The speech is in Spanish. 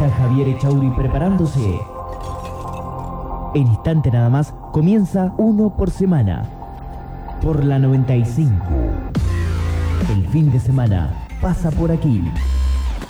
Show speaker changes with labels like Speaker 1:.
Speaker 1: está Javier Echauri preparándose. En instante nada más comienza uno por semana. Por la 95. El fin de semana pasa por aquí.